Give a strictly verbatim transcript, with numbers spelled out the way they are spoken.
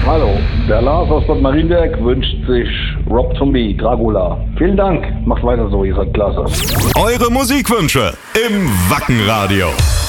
Hallo, der Lars aus Bad Marienberg wünscht sich Rob Zombie, Dracula. Vielen Dank, macht weiter so, ihr seid klasse. Eure Musikwünsche im Wackenradio.